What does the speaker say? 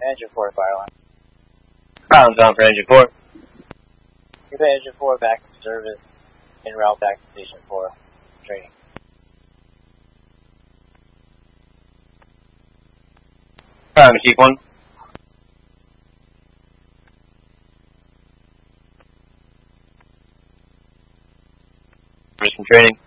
Engine 4, fire alarm. Silence on for Engine 4. Repeat Engine 4 back to service, en route back to Station 4. Training. Silence, Chief 1. From training.